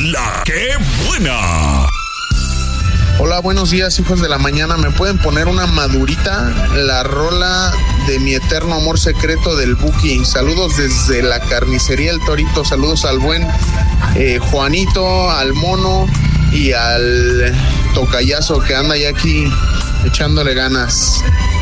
La ¡Qué buena! Hola, buenos días, hijos de la mañana. ¿Me pueden poner una madurita? La rola de Mi Eterno Amor Secreto del Buki. Saludos desde la carnicería El Torito. Saludos al buen Juanito, al Mono y al tocayazo que anda ya aquí echándole ganas.